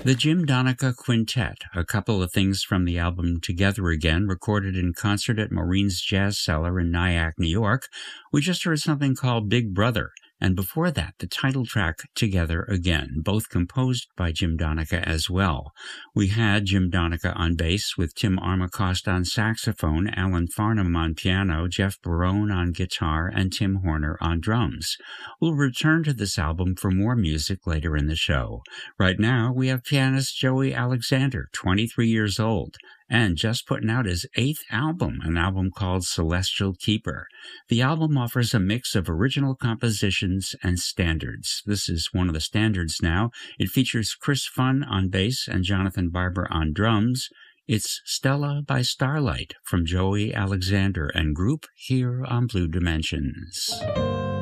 The Jim Donica Quintet, a couple of things from the album Together Again, recorded in concert at Maureen's Jazz Cellar in Nyack, New York. We just heard something called Big Brother, and before that, the title track Together Again, both composed by Jim Donica as well. We had Jim Donica on bass with Tim Armacost on saxophone, Alan Farnham on piano, Jeff Barone on guitar, and Tim Horner on drums. We'll return to this album for more music later in the show. Right now, we have pianist Joey Alexander, 23 years old, and just putting out his 8th album, an album called Celestial Keeper. The album offers a mix of original compositions and standards. This is one of the standards now. It features Chris Funn on bass and Jonathan Barber on drums. It's Stella by Starlight from Joey Alexander and group here on Blue Dimensions.